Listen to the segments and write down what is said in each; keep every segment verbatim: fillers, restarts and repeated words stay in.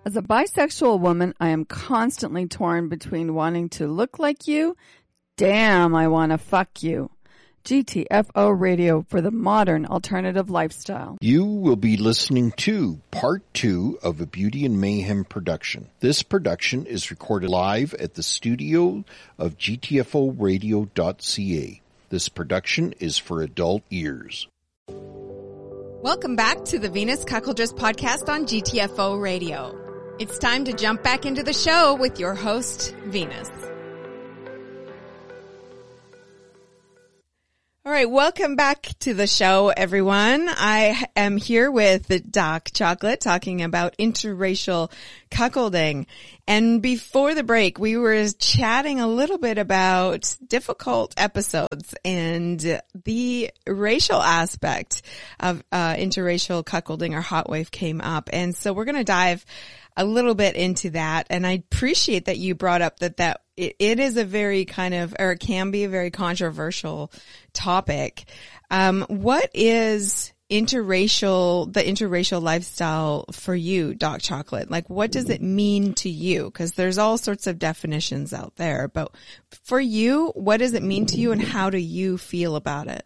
As a bisexual woman, I am constantly torn between wanting to look like you. Damn, I want to fuck you. G T F O Radio for the modern alternative lifestyle. You will be listening to part two of a Beauty and Mayhem production. This production is recorded live at the studio of G T F O radio dot C A. This production is for adult ears. Welcome back to the Venus Cuckoldress podcast on G T F O Radio. It's time to jump back into the show with your host, Venus. All right, welcome back to the show, everyone. I am here with Doc Chocolate talking about interracial cuckolding. And before the break, we were chatting a little bit about difficult episodes and the racial aspect of uh, interracial cuckolding or hot wave came up. And so we're going to dive a little bit into that. And I appreciate that you brought up that that it, it is a very kind of, or it can be a very controversial topic. Um, what is interracial, the interracial lifestyle for you, Doc Chocolate? Like, what does it mean to you? Because there's all sorts of definitions out there. But for you, what does it mean to you and how do you feel about it?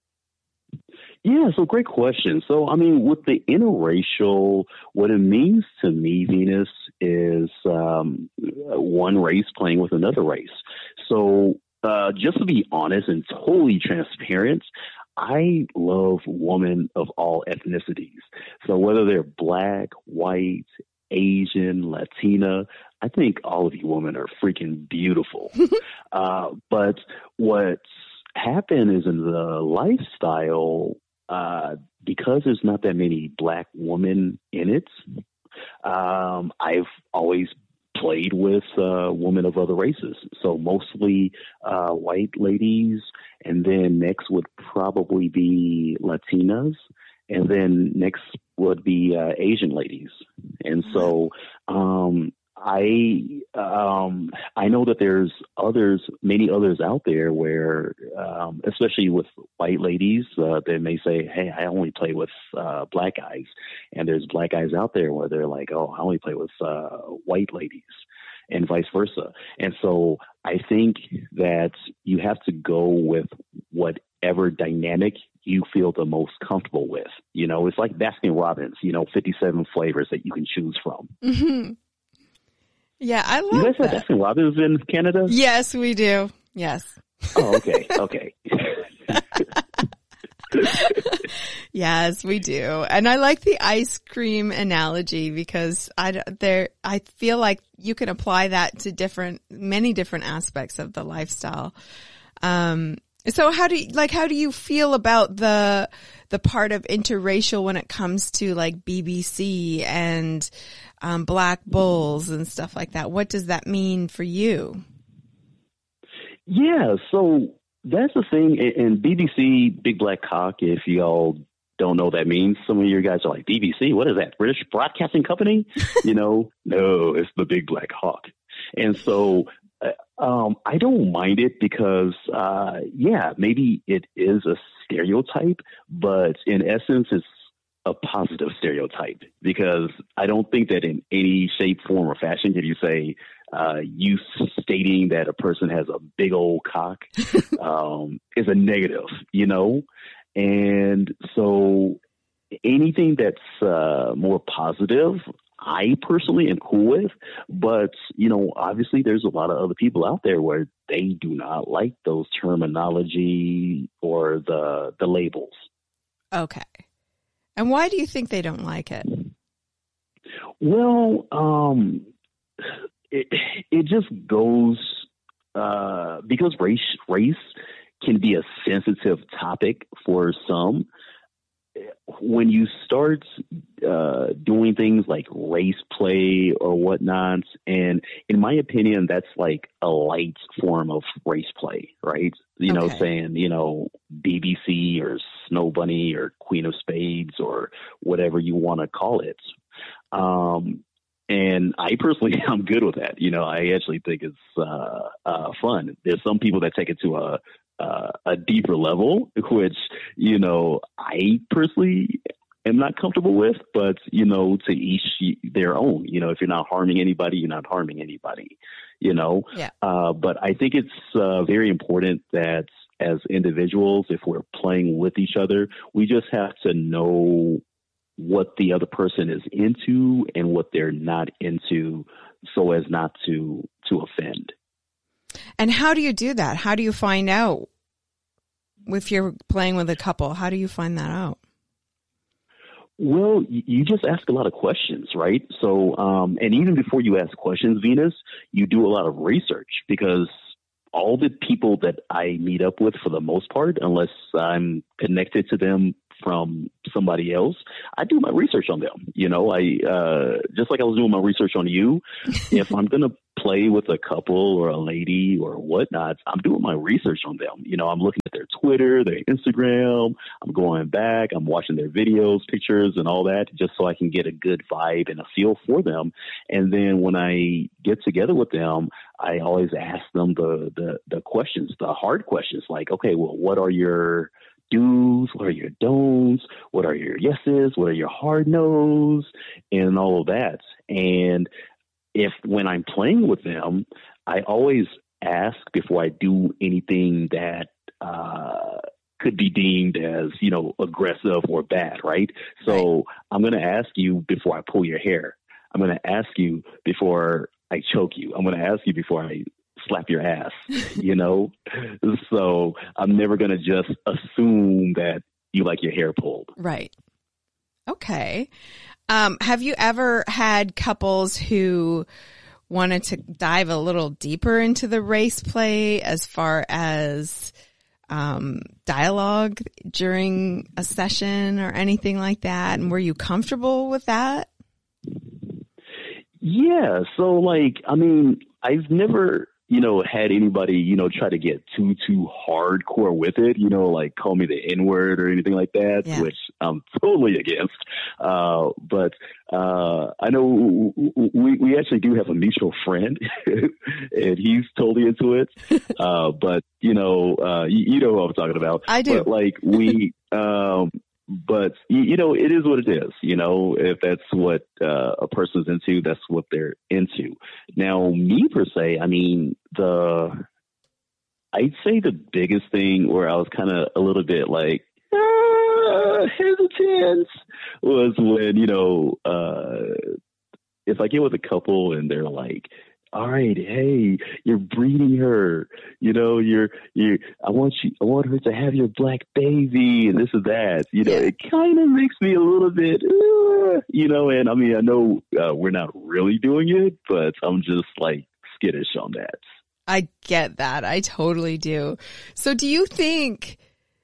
Yeah, so great question. So, I mean, with the interracial, what it means to me, Venus, is um, one race playing with another race. So, uh, just to be honest and totally transparent, I love women of all ethnicities. So whether they're black, white, Asian, Latina, I think all of you women are freaking beautiful. uh, but what's happened is in the lifestyle, uh, because there's not that many black women in it, um, I've always played with uh, women of other races. So mostly uh, white ladies, and then next would probably be Latinas, and then next would be uh, Asian ladies. And so um, I um, I know that there's others, many others out there where, um, especially with white ladies, uh, they may say, hey, I only play with uh, black guys. And there's black guys out there where they're like, oh, I only play with uh, white ladies, and vice versa. And so I think that you have to go with whatever dynamic you feel the most comfortable with. You know, it's like Baskin Robbins, you know, fifty-seven flavors that you can choose from. Mm-hmm. Yeah, I love you guys that. have Baskin Robbins in Canada? Yes, we do. Yes. Oh, okay. Okay. Yes, we do. And I like the ice cream analogy because I, there, I feel like you can apply that to different, many different aspects of the lifestyle. Um, so how do you, like, how do you feel about the, the part of interracial when it comes to like B B C and, um, Black Bulls and stuff like that? What does that mean for you? Yeah. So that's the thing. In B B C, Big Black Cock, if y'all don't know what that means, some of you guys are like, B B C, what is that? British Broadcasting Company? You know, no, it's the Big Black Hawk. And so um, I don't mind it because, uh, yeah, maybe it is a stereotype, but in essence, it's a positive stereotype because I don't think that in any shape, form, or fashion can you say uh, you stating that a person has a big old cock um, is a negative, you know? And so anything that's uh, more positive, I personally am cool with. But, you know, obviously there's a lot of other people out there where they do not like those terminology or the the labels. Okay. And why do you think they don't like it? Well, um, it, it just goes uh, because race race can be a sensitive topic for some. When you start uh, doing things like race play or whatnot, and in my opinion, that's like a light form of race play, right? You know, Okay. saying, you know, B B C or Snow Bunny or Queen of Spades or whatever you want to call it. Um, and I personally, I'm good with that. You know, I actually think it's uh, uh, fun. There's some people that take it to a Uh, a deeper level, which, you know, I personally am not comfortable with, but, you know, to each their own. You know, if you're not harming anybody, you're not harming anybody, you know. Yeah. Uh, but I think it's uh, very important that as individuals, if we're playing with each other, we just have to know what the other person is into and what they're not into so as not to to offend. And how do you do that? How do you find out if you're playing with a couple? How do you find that out? Well, you just ask a lot of questions, right? So, um, and even before you ask questions, Venus, you do a lot of research, because all the people that I meet up with, for the most part, unless I'm connected to them from somebody else, I do my research on them. You know, I, uh, just like I was doing my research on you, if I'm going to play with a couple or a lady or whatnot, I'm doing my research on them. You know, I'm looking at their Twitter, their Instagram, I'm going back, I'm watching their videos, pictures and all that, just so I can get a good vibe and a feel for them. And then when I get together with them, I always ask them the, the, the questions, the hard questions, like, okay, well, what are your do's? What are your don'ts? What are your yeses? What are your hard no's? And all of that. And if when I'm playing with them, I always ask before I do anything that uh, could be deemed as, you know, aggressive or bad, right? So right. I'm going to ask you before I pull your hair. I'm going to ask you before I choke you. I'm going to ask you before I slap your ass, you know? So I'm never going to just assume that you like your hair pulled. Right. Okay. Um, have you ever had couples who wanted to dive a little deeper into the race play as far as um, dialogue during a session or anything like that? And were you comfortable with that? Yeah. So, like, I mean, I've never, you know, had anybody, you know, try to get too, too hardcore with it, you know, like call me the N-word or anything like that, yeah. which I'm totally against. Uh, but uh, I know we, we actually do have a mutual friend and he's totally into it. Uh, but, you know, uh, you, you know who I'm talking about. I do. But, like, we, um, But, you know, it is what it is. You know, if that's what uh, a person's into, that's what they're into. Now, me per se, I mean, the I'd say the biggest thing where I was kind of a little bit like ah, hesitant was when, you know, uh, if I get with a couple and they're like, all right, hey, you're breeding her, you know, you're, you, I want you, I want her to have your black baby and this and that, you know, yeah. It kind of makes me a little bit, uh, you know, and I mean, I know uh, we're not really doing it, but I'm just like skittish on that. I get that. I totally do. So do you think,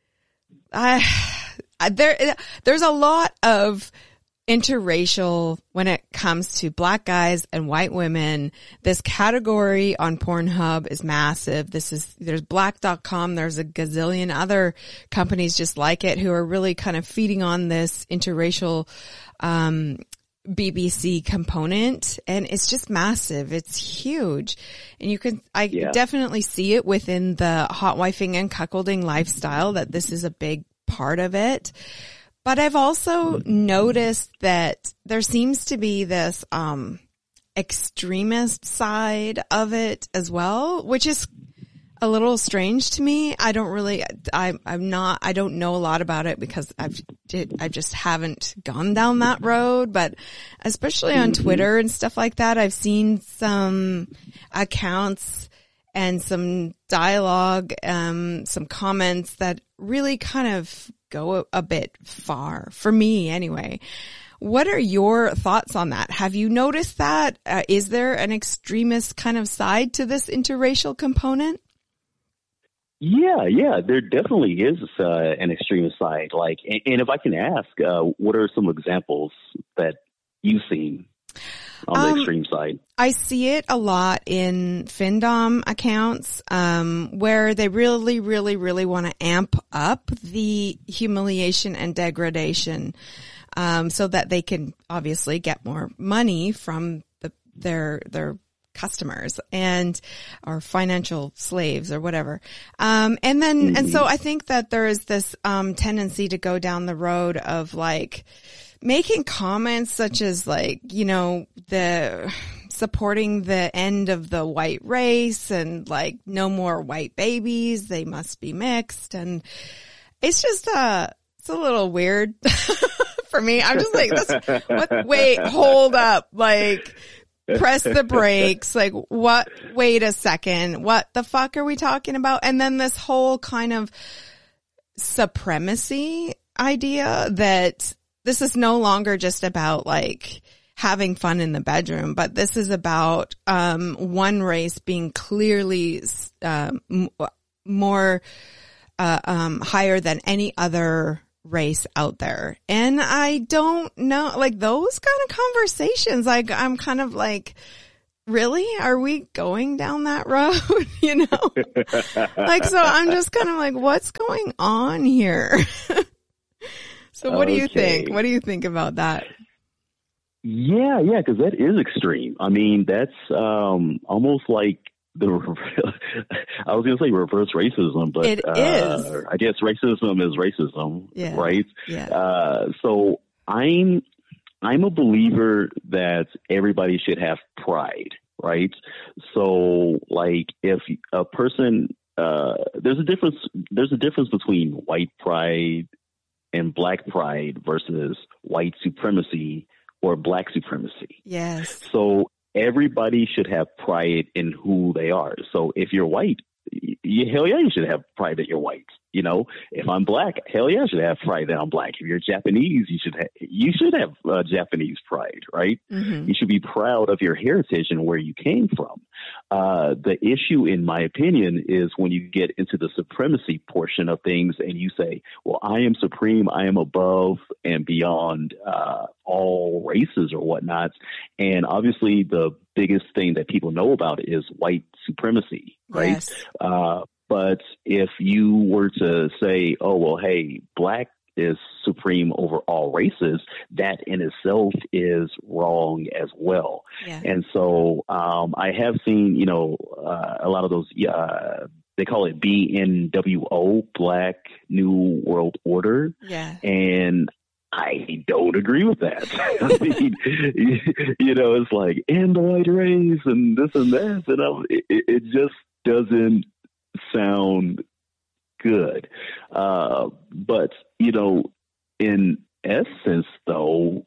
I, uh, there, there's a lot of interracial when it comes to black guys and white women. This category on Pornhub is massive. This is, there's black dot com. There's a gazillion other companies just like it who are really kind of feeding on this interracial, um, B B C component, and it's just massive. It's huge. And you can, I yeah. definitely see it within the hot wifing and cuckolding lifestyle that this is a big part of it. But I've also noticed that there seems to be this um extremist side of it as well, which is a little strange to me. I don't really, I, I'm not, I don't know a lot about it because I've, did, I just haven't gone down that road. But especially on Twitter and stuff like that, I've seen some accounts and some dialogue, um, some comments that really kind of go a, a bit far for me anyway. What are your thoughts on that? Have you noticed that? Uh, is there an extremist kind of side to this interracial component? Yeah, yeah, there definitely is uh, an extremist side. Like, and, and if I can ask, uh, what are some examples that you've seen on the um, extreme side? I see it a lot in Findom accounts, um, where they really, really, really want to amp up the humiliation and degradation, um, so that they can obviously get more money from the, their, their customers and or financial slaves or whatever. Um, and then, mm-hmm. and so I think that there is this, um, tendency to go down the road of like making comments such as like, you know, the supporting the end of the white race and like no more white babies. They must be mixed. And it's just, uh, it's a little weird for me. I'm just like, this, what, wait, hold up. Like, press the brakes. Like, what? Wait a second. What the fuck are we talking about? And then this whole kind of supremacy idea that this is no longer just about like having fun in the bedroom, but this is about um one race being clearly um more uh, um higher than any other race out there. And I don't know, like those kind of conversations, like I'm kind of like, really? Are we going down that road? You know? Like, so I'm just kind of like, what's going on here? So what okay. do you think? What do you think about that? Yeah, yeah, because that is extreme. I mean, that's um, almost like the, I was going to say reverse racism, but it uh, is. I guess racism is racism, yeah. right? Yeah. Uh, so I'm, I'm a believer that everybody should have pride, right? So like if a person, uh, there's a difference, there's a difference between white pride and black pride versus white supremacy or black supremacy. Yes. So everybody should have pride in who they are. So if you're white, you, hell yeah, you should have pride that you're white. You know, if I'm black, hell yeah, I should have pride that I'm black. If you're Japanese, you should ha- you should have uh, Japanese pride, right? Mm-hmm. You should be proud of your heritage and where you came from. Uh, the issue, in my opinion, is when you get into the supremacy portion of things and you say, well, I am supreme, I am above and beyond uh, all races or whatnot. And obviously the biggest thing that people know about is white supremacy, right? Yes. Uh, But if you were to say, oh, well, hey, black is supreme over all races, that in itself is wrong as well. Yeah. And so um, I have seen, you know, uh, a lot of those, uh, they call it B N W O, Black New World Order. Yeah. And I don't agree with that. I mean, you know, it's like, and the white race and this and that. And I, it, it just doesn't sound good. Uh, but, you know, in essence, though,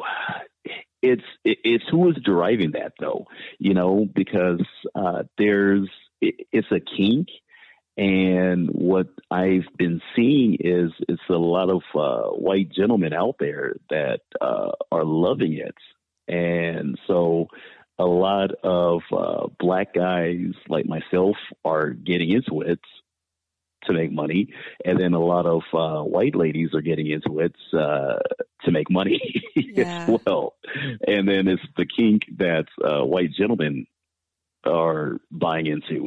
it's it's who is deriving that, though, you know, because uh, there's it, it's a kink. And what I've been seeing is it's a lot of uh, white gentlemen out there that uh, are loving it. And so a lot of uh, black guys like myself are getting into it to make money. And then a lot of uh, white ladies are getting into it uh, to make money yeah. as well. And then it's the kink that uh, white gentlemen are buying into.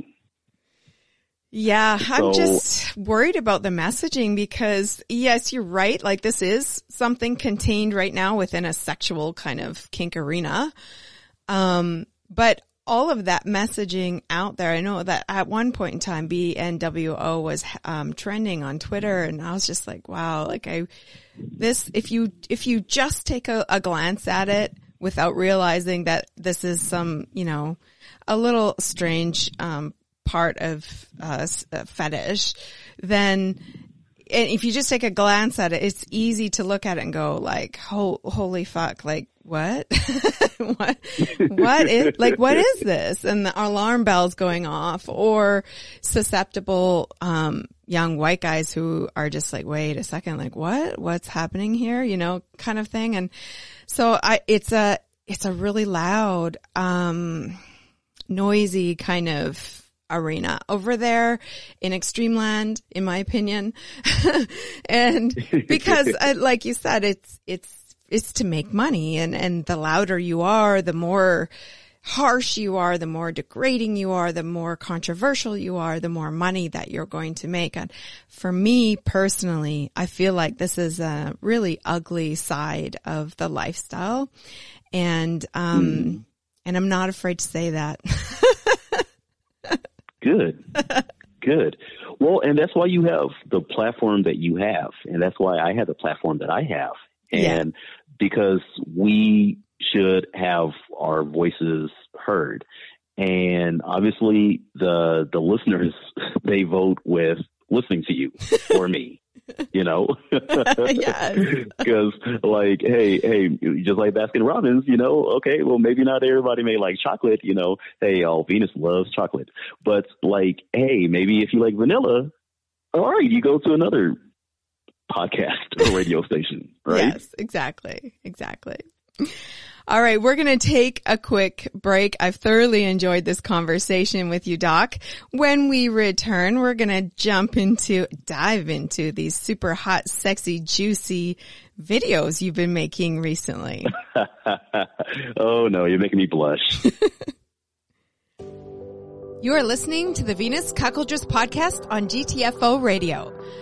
Yeah, So, I'm just worried about the messaging because, yes, you're right. Like, this is something contained right now within a sexual kind of kink arena. Um, but all of that messaging out there, I know that at one point in time, B N W O was um, trending on Twitter, and I was just like, wow, like I, this, if you, if you just take a, a glance at it without realizing that this is some, you know, a little strange, um, part of uh, fetish, then and if you just take a glance at it, it's easy to look at it and go like, oh, holy fuck, like what? what? What is, like, what is this? And the alarm bells going off, or susceptible, um, young white guys who are just like, wait a second, like what, what's happening here? You know, kind of thing. And so I, it's a, it's a really loud, um, noisy kind of arena over there in Extreme Land, in my opinion. And because uh, like you said, it's, it's, it's to make money, and, and the louder you are, the more harsh you are, the more degrading you are, the more controversial you are, the more money that you're going to make. And for me personally, I feel like this is a really ugly side of the lifestyle. And, um, mm. And I'm not afraid to say that. Good. Good. Well, and that's why you have the platform that you have. And that's why I have the platform that I have. And yeah. because we should have our voices heard. And obviously the the listeners, they vote with listening to you or me. You know, yes. Because like, hey, hey, just like Baskin Robbins, you know, okay, well, maybe not everybody may like chocolate, you know, hey, oh, Venus loves chocolate, but like, hey, maybe if you like vanilla, all right, you go to another podcast or radio station, right? Yes, exactly, exactly. All right, we're going to take a quick break. I've thoroughly enjoyed this conversation with you, Doc. When we return, we're going to jump into, dive into these super hot, sexy, juicy videos you've been making recently. Oh, no, you're making me blush. You are listening to the Venus Cuckoldress podcast on G T F O Radio.